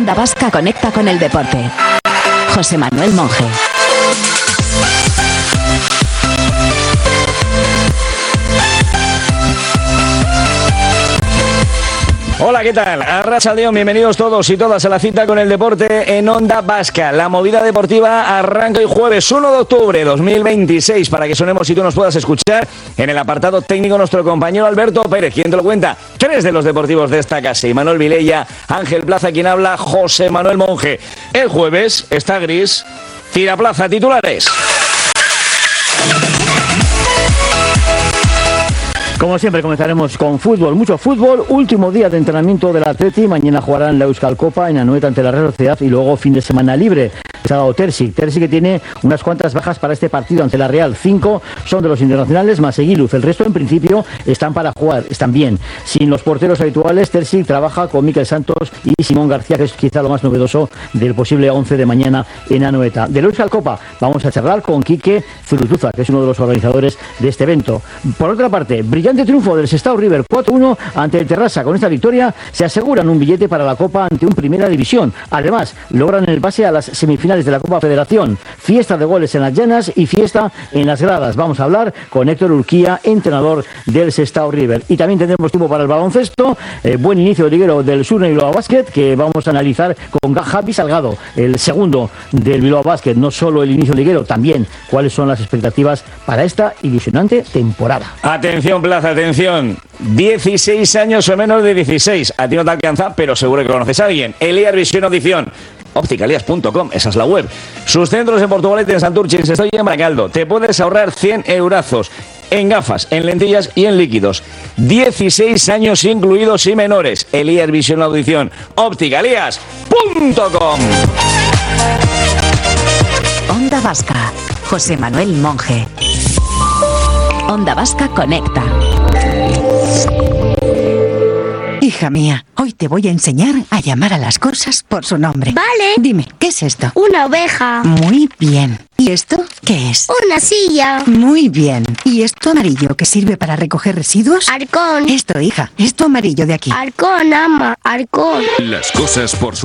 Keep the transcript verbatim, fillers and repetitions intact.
Onda Vasca conecta con el deporte. José Manuel Monje. Hola, ¿qué tal? Arratsaldeon, bienvenidos todos y todas a la cita con el deporte en Onda Vasca. La movida deportiva arranca hoy jueves uno de octubre de dos mil veintiséis para que sonemos y tú nos puedas escuchar. En el apartado técnico nuestro compañero Alberto Pérez, quien te lo cuenta. Tres de los deportivos de esta casa: Imanol Vilella, Ángel Plaza, quien habla, José Manuel Monje. El jueves está gris. Tira Plaza, titulares. Como siempre comenzaremos con fútbol, mucho fútbol, último día de entrenamiento del Atleti, mañana jugarán la Euskal Copa en Anoeta ante la Real Sociedad y luego fin de semana libre. Se ha dado Terzic, Terzic que tiene unas cuantas bajas para este partido ante la Real, cinco son de los internacionales más Eguiluz, el resto en principio están para jugar, están bien. Sin los porteros habituales, Terzic trabaja con Mikel Santos y Simón García, que es quizá lo más novedoso del posible once de mañana en Anoeta. De la Euskal Copa vamos a charlar con Quique Zurutuza, que es uno de los organizadores de este evento. Por otra parte, brillante triunfo del Sestao River cuatro uno ante el Terrassa. Con esta victoria se aseguran un billete para la Copa ante un Primera División. Además, logran el pase a las semifinales de la Copa Federación. Fiesta de goles en las llanas y fiesta en las gradas. Vamos a hablar con Héctor Urquía, entrenador del Sestao River. Y también tendremos tiempo para el baloncesto. Eh, buen inicio de liguero del Surne Bilbao Basket, que vamos a analizar con Javi Salgado, el segundo del Bilbao Basket. No solo el inicio liguero, también cuáles son las expectativas para esta ilusionante temporada. Atención, Plaza, atención. dieciséis años o menos de dieciséis. A ti no te alcanza, pero seguro que conoces a alguien. Eliar Visión Audición. Opticalias punto com, esa es la web. Sus centros en Portugalete, en Santurce, en Sestao y en Baracaldo. Te puedes ahorrar cien eurazos en gafas, en lentillas y en líquidos. dieciséis años incluidos y menores. Eliar Visión Audición. Opticalias punto com. Onda Vasca, José Manuel Monje. Onda Vasca conecta. Hija mía, hoy te voy a enseñar a llamar a las cosas por su nombre. Vale. Dime, ¿qué es esto? Una oveja. Muy bien. ¿Y esto qué es? Una silla. Muy bien. ¿Y esto amarillo que sirve para recoger residuos? Halcón. Esto, hija, esto amarillo de aquí. Halcón, ama, halcón. Las cosas por su